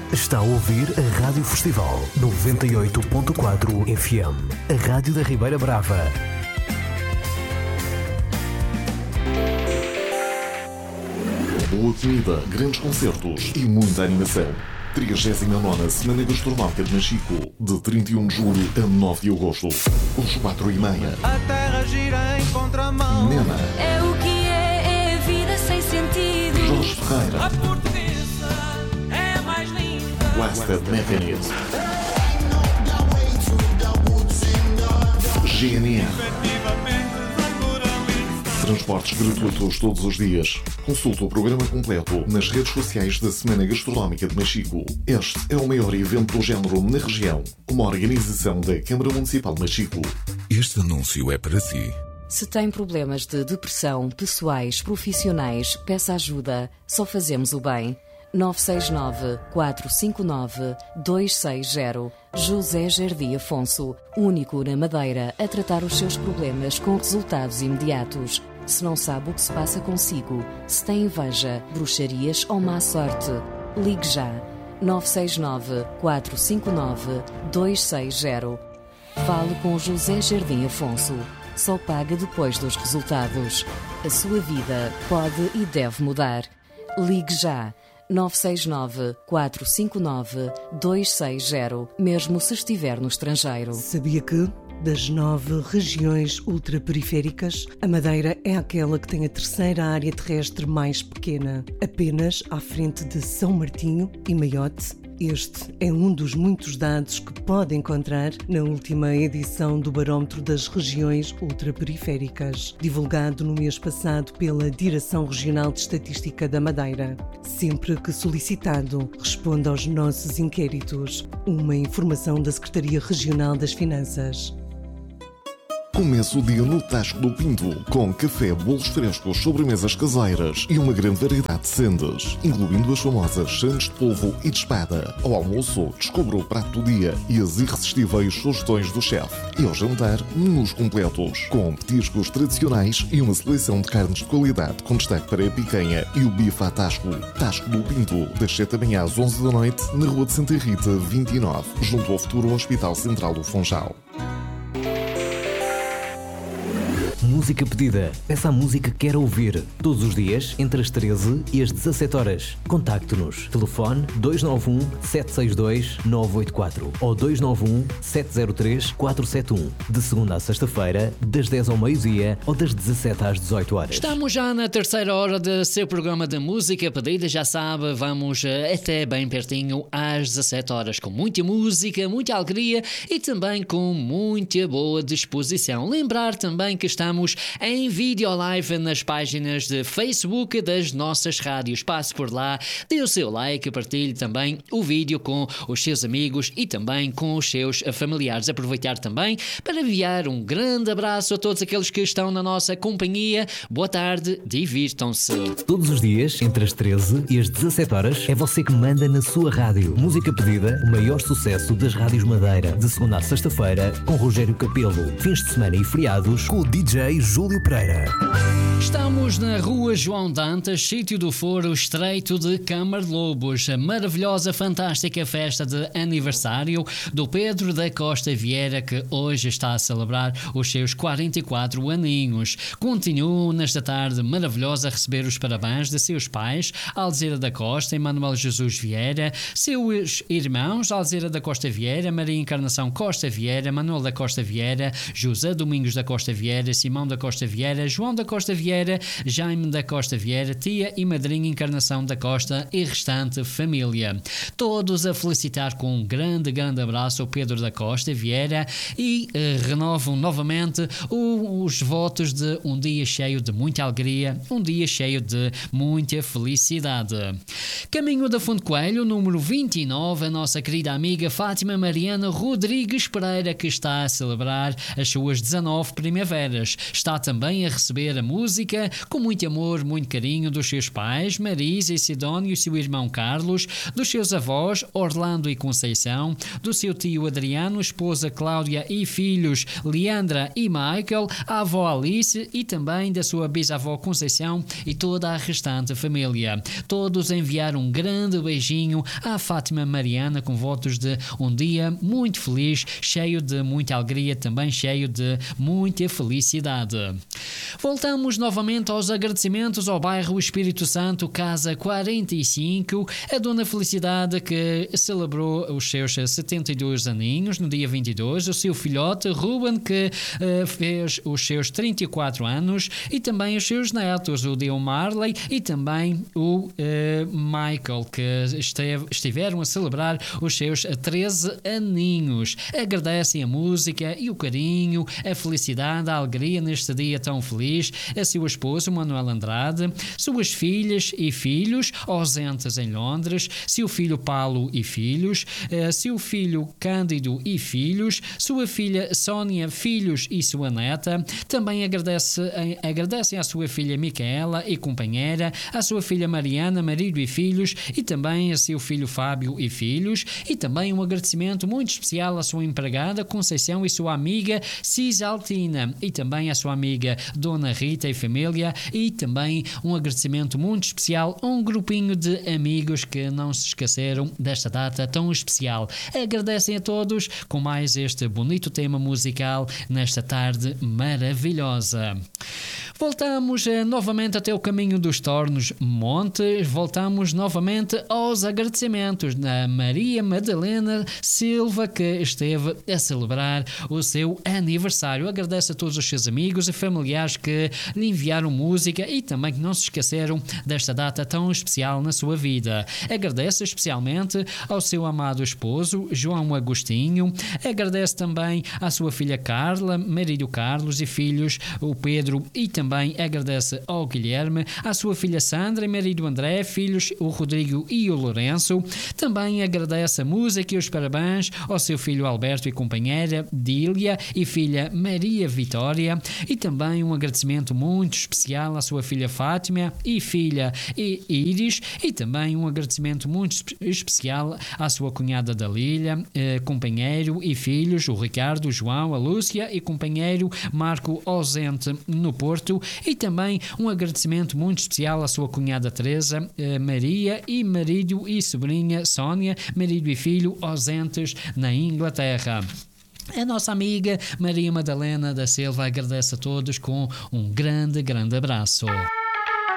Está a ouvir a Rádio Festival 98.4 FM, a Rádio da Ribeira Brava. Boa comida, grandes concertos e muita animação. 39ª Semana Gastronómica de Machico, de 31 de julho a 9 de agosto, às 4h30. A terra gira em contramão. Nena. É o que é a vida sem sentido. Jorge Ferreira. A portuguesa é mais linda. Blasted Mechanism. GNR. Transportes gratuitos todos os dias. Consulte o programa completo nas redes sociais da Semana Gastronómica de Machico. Este é o maior evento do género na região. Uma organização da Câmara Municipal de Machico. Este anúncio é para si. Se tem problemas de depressão, pessoais, profissionais, peça ajuda. Só fazemos o bem. 969-459-260. José Jardim Afonso, único na Madeira a tratar os seus problemas com resultados imediatos. Se não sabe o que se passa consigo, se tem inveja, bruxarias ou má sorte, ligue já. 969-459-260. Fale com José Jardim Afonso. Só paga depois dos resultados. A sua vida pode e deve mudar. Ligue já. 969-459-260, mesmo se estiver no estrangeiro. Sabia que, das 9 regiões ultraperiféricas, a Madeira é aquela que tem a terceira área terrestre mais pequena, apenas à frente de São Martinho e Maiote? Este é um dos muitos dados que pode encontrar na última edição do Barómetro das Regiões Ultraperiféricas, divulgado no mês passado pela Direção Regional de Estatística da Madeira. Sempre que solicitado, responde aos nossos inquéritos. Uma informação da Secretaria Regional das Finanças. Começa o dia no Tasco do Pinto, com café, bolos frescos, sobremesas caseiras e uma grande variedade de sendas, incluindo as famosas sandes de polvo e de espada. Ao almoço, descubra o prato do dia e as irresistíveis sugestões do chefe. E ao jantar, menus completos, com petiscos tradicionais e uma seleção de carnes de qualidade, com destaque para a picanha e o bife à Tasco. Tasco do Pinto, das 7 da manhã às 11 da noite, na Rua de Santa Rita, 29, junto ao futuro Hospital Central do Funchal. Música pedida. Peça a música que quer ouvir. Todos os dias, entre as 13 e as 17 horas. Contacte-nos. Telefone 291-762-984 ou 291-703-471. De segunda à sexta-feira, das 10 ao meio-dia ou das 17 às 18 horas. Estamos já na terceira hora do seu programa de música pedida. Já sabe, vamos até bem pertinho às 17 horas. Com muita música, muita alegria e também com muita boa disposição. Lembrar também que estamos em vídeo live nas páginas de Facebook das nossas rádios. Passe por lá, dê o seu like, partilhe também o vídeo com os seus amigos e também com os seus familiares. Aproveitar também para enviar um grande abraço a todos aqueles que estão na nossa companhia. Boa tarde, divirtam-se. Todos os dias, entre as 13 e as 17 horas, é você que manda na sua rádio. Música pedida, o maior sucesso das rádios Madeira. De segunda à sexta-feira, com Rogério Capelo. Fins de semana e feriados, com o DJ Júlio Pereira. Estamos na Rua João Dantas, sítio do Foro, Estreito de Camarlobos. A maravilhosa, fantástica festa de aniversário do Pedro da Costa Vieira, que hoje está a celebrar os seus 44 aninhos. Continuo nesta tarde maravilhosa a receber os parabéns de seus pais, Alzira da Costa e Manuel Jesus Vieira, seus irmãos, Alzira da Costa Vieira, Maria Encarnação Costa Vieira, Manuel da Costa Vieira, José Domingos da Costa Vieira, Simão da Costa Vieira, João da Costa Vieira, Jaime da Costa Vieira, tia e madrinha Encarnação da Costa e restante família. Todos a felicitar com um grande abraço ao Pedro da Costa Vieira e renovam novamente os votos de um dia cheio de muita alegria, um dia cheio de muita felicidade. Caminho da Fonte Coelho, número 29, a nossa querida amiga Fátima Mariana Rodrigues Pereira, que está a celebrar as suas 19 primaveras. Está também a receber a música com muito amor, muito carinho dos seus pais, Marisa e Sidónio e seu irmão Carlos, dos seus avós, Orlando e Conceição, do seu tio Adriano, esposa Cláudia e filhos, Leandra e Michael, a avó Alice e também da sua bisavó Conceição e toda a restante família. Todos enviaram um grande beijinho à Fátima Mariana, com votos de um dia muito feliz, cheio de muita alegria, também cheio de muita felicidade. Voltamos novamente aos agradecimentos ao bairro Espírito Santo, Casa 45, a Dona Felicidade, que celebrou os seus 72 aninhos no dia 22, o seu filhote Ruben, que fez os seus 34 anos, e também os seus netos, o Deo Marley e também o Michael, que estiveram a celebrar os seus 13 aninhos. Agradecem a música e o carinho, a felicidade, a alegria neste dia tão feliz, a seu esposo Manuel Andrade, suas filhas e filhos ausentes em Londres, seu filho Paulo e filhos, seu filho Cândido e filhos, sua filha Sónia, filhos e sua neta. Também agradecem à sua filha Micaela e companheira, à sua filha Mariana, marido e filhos, e também a seu filho Fábio e filhos, e também um agradecimento muito especial à sua empregada Conceição e sua amiga Cisaltina, e também à sua amiga Dona Rita e família, e também um agradecimento muito especial a um grupinho de amigos que não se esqueceram desta data tão especial. Agradecem a todos com mais este bonito tema musical nesta tarde maravilhosa. Voltamos novamente até o caminho dos Tornos Montes, voltamos novamente aos agradecimentos da Maria Madalena Silva, que esteve a celebrar o seu aniversário. Agradece a todos os seus amigos e familiares que lhe enviaram música e também que não se esqueceram desta data tão especial na sua vida. Agradece especialmente ao seu amado esposo, João Agostinho. Agradece também à sua filha Carla, marido Carlos e filhos, o Pedro, e também agradece ao Guilherme, à sua filha Sandra e marido André, filhos, o Rodrigo e o Lourenço. Também agradece a música e os parabéns ao seu filho Alberto e companheira Dília e filha Maria Vitória, e também um agradecimento muito especial à sua filha Fátima e filha Iris, e também um agradecimento muito especial à sua cunhada Dalília, companheiro e filhos, o Ricardo, o João, a Lúcia e companheiro Marco ausente no Porto, e também um agradecimento muito especial à sua cunhada Teresa, Maria e marido e sobrinha Sónia, marido e filho ausentes na Inglaterra. A nossa amiga Maria Madalena da Silva agradece a todos com um grande abraço.